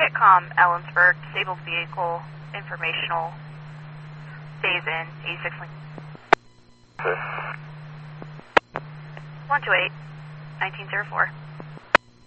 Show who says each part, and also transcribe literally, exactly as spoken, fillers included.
Speaker 1: Hitcom, Ellensburg, disabled vehicle, informational, stays in, eighty-six link.
Speaker 2: Okay.
Speaker 1: one two eight, nineteen oh four.